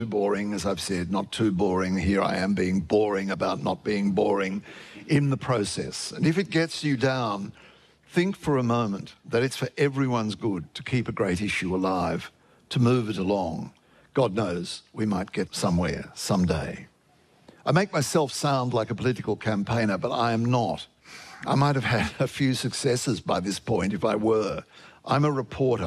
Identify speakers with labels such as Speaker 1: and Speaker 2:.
Speaker 1: boring, as I've said, not too boring. Here I am being boring about not being boring in the process. And if it gets you down, think for a moment that it's for everyone's good to keep a great issue alive, to move it along. God knows we might get somewhere someday. I make myself sound like a political campaigner, but I am not. I might have had a few successes by this point if I were. I'm a reporter.